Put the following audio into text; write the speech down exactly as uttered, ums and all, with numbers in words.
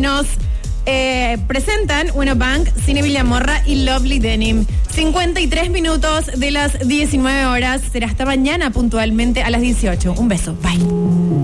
nos eh, presentan Uno Bank, Cine Villamorra y Lovely Denim. cincuenta y tres minutos de las diecinueve horas. Será hasta mañana puntualmente a las dieciocho. Un beso. Bye.